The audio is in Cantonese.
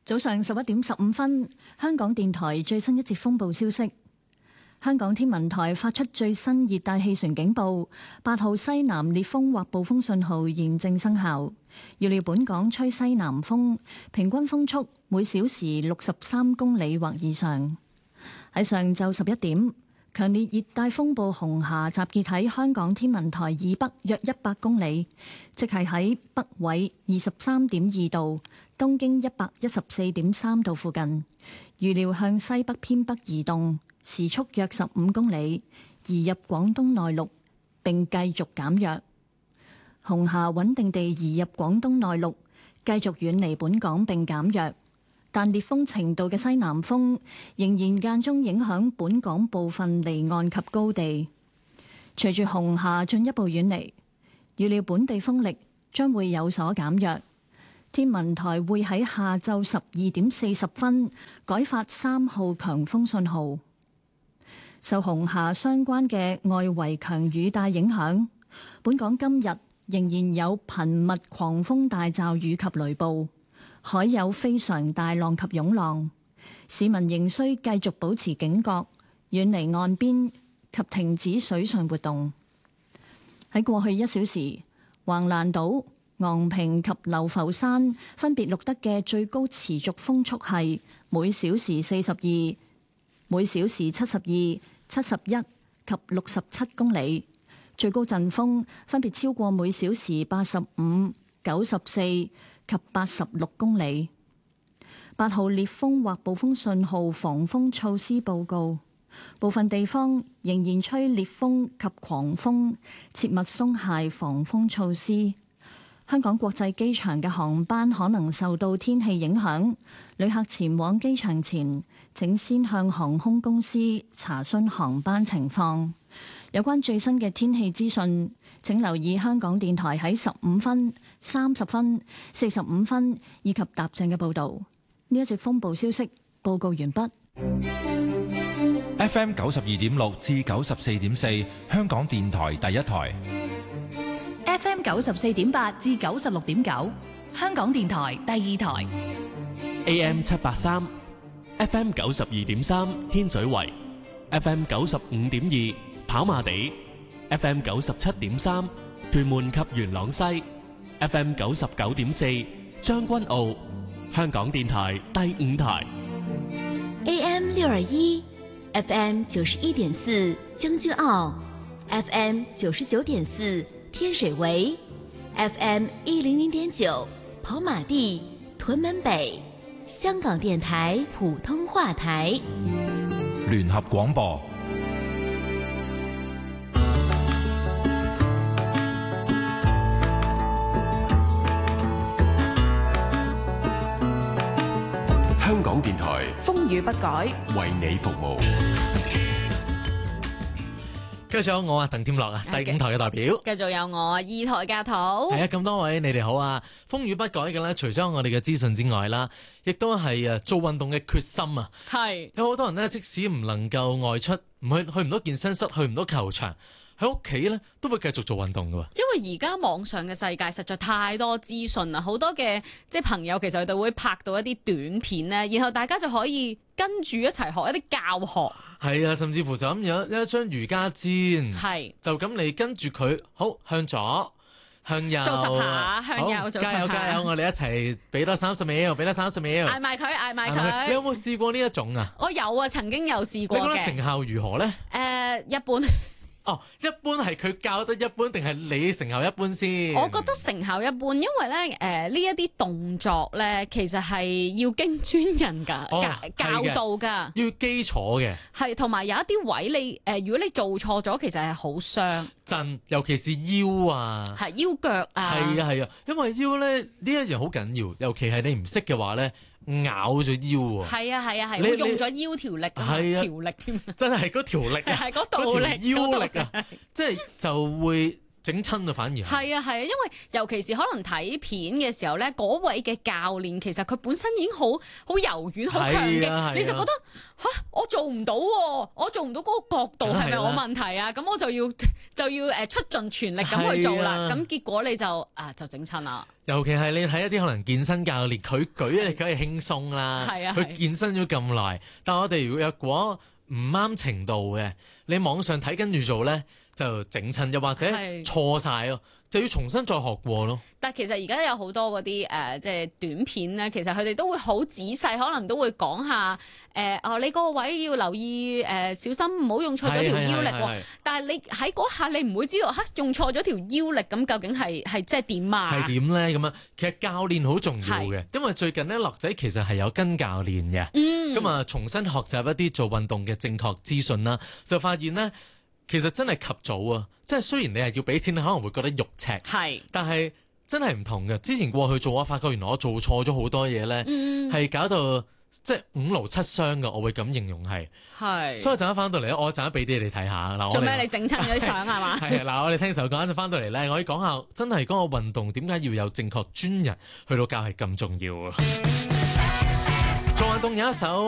早上11:15，香港電台最新一節風暴消息。香港天文台發出最新熱帶氣旋警報，8號西南烈風或暴風信號現正生效。預料本港吹西南風，平均風速每小時63公里或以上。喺上晝11點，強烈熱帶風暴紅霞集結喺香港天文台以北約100公里，即係喺北緯23.2度、東經114.3度附近。預料向西北偏北移動，時速約15公里，移入廣東內陸並繼續減弱。紅霞穩定地移入廣東內陸，繼續遠離本港並減弱。但烈風程度嘅西南風仍然間中影響本港部分離岸及高地。隨住紅霞進一步遠離，預料本地風力將會有所減弱。天文台會喺下晝12:40改發3號強風信號。受紅霞相關嘅外圍強雨帶影響，本港今日仍然有頻密狂風大驟雨及雷暴，海有非常大浪及湧浪，市民仍需繼續保持警覺，遠離岸邊及停止水上活動。喺過去1小時，橫瀾島、昂坪及流浮山分別錄得嘅最高持續風速係每小時42、每小時72、71及67公里，最高陣風分別超過每小時85、94及86公里。8號烈風或暴風信號防風措施報告，部分地方仍然吹烈風及狂風，切勿鬆懈防風措施。香港國際機場嘅航班可能受到天氣影響，旅客前往機場前，請先向航空公司查詢航班情況。有關最新嘅天氣資訊，請留意香港電台喺15分、30分、45分以及踏正嘅報導。呢一節風暴消息報告完畢。 FM 92.6至94.4，香港電台第一台。 FM 94.8至96.9，香港電台第二台。 AM 783 FM 92.3，天水圍 FM 95.2，跑馬地 FM 97.3，屯門及元朗西 FM 99.4，將軍澳，香港電台第五台。 AM 621 FM 91.4，將軍澳 FM 99.4，天水圍 FM 100.9，跑馬地、屯門北，香港電台普通話台。 聯合廣播。 香港電台風雨不改， 為你服務。 繼續有我啊，鄧添樂啊，第五台嘅代表。 繼續有我二台教徒。 係啊，咁多位你哋好啊！風雨不改嘅咧，除咗我哋嘅資訊之外啦，亦都係做運動嘅決心啊！ 係有好多人呢，即使唔能夠外出，去唔到健身室，去唔到球場，喺屋企咧都會繼續做運動㗎喎。 因為而家網上嘅世界實在太多資訊啦，好多嘅朋友其實佢哋會拍到一啲短片咧，然後大家就可以跟住一齊學一啲教學。係啊，甚至乎就咁樣一張瑜伽墊， 係就咁你跟住佢，好向左向右做10下，向右做10下， 加油加油！我哋一齊俾多30秒，俾多30秒， 嗌埋佢，嗌埋佢。 你有冇試過呢一種啊？ 我有啊，曾經有試過嘅。 你覺得成效如何咧？ 一般。 哦，一般係佢教得一般，定係你成效一般先？ 我覺得成效一般，因為咧呢一啲動作咧，其實係要經專人教導㗎， 要基礎嘅。 係，同埋有一啲位你如果你做錯咗，其實係好傷。 尤其是腰啊， 係腰腳啊。 係啊，因為腰咧呢一樣好緊要，尤其係你唔識嘅話咧。咬咗腰喎， 係啊，會用咗腰條力啊，條力添， 真係嗰條力啊， 係嗰道力， 腰力啊，即係就會整親啊，反而係啊，因為尤其是可能睇片嘅時候咧，嗰位嘅教練其實佢本身已經好柔軟、好強勁，你就覺得我做唔到喎，我做唔到嗰個角度係咪我問題啊？咁我就要出盡全力咁去做啦。咁結果你就整親啦。尤其係你睇一啲可能健身教練，佢舉力梗係輕鬆啦，佢健身咗咁耐，但係我哋若果唔啱程度嘅，你網上睇跟住做咧，就整親，又或者錯晒咯，就要重新再學過咯。但係其實而家有好多嗰啲即係短片咧，其實佢哋都會好仔細，可能都會講下你嗰個位要留意小心唔好用錯咗條腰力喎。但係你喺嗰下你唔會知道用錯咗條腰力咁究竟係即係點啊？係點咧咁啊？其實教練好重要嘅，因為最近咧樂仔其實係有跟教練嘅，咁啊重新學習一啲做運動嘅正確資訊啦，就發現咧。其實真係及早啊！即係雖然你係要俾錢，你可能會覺得肉赤，但係真係唔同嘅。之前過去做，我發覺原來我做錯咗好多嘢咧，係搞到即係5勞7傷嘅。我會咁形容係。所以陣間翻到嚟咧，我陣間俾啲你哋睇下嗱。做咩？你整親嗰啲相係嘛？係嗱，我哋聽首歌，一陣翻到嚟咧，我可以講下真係嗰個運動點解要有正確專人去到教係咁重要啊！做運動有一首。